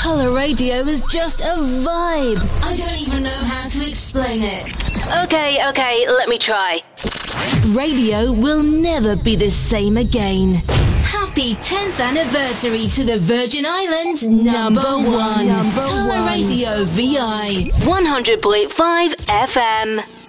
Colour radio is just a vibe. I don't even know how to explain it. Okay, let me try. Radio will never be the same again. Happy 10th anniversary to the Virgin Islands number one. Colour Radio VI 100.5 FM.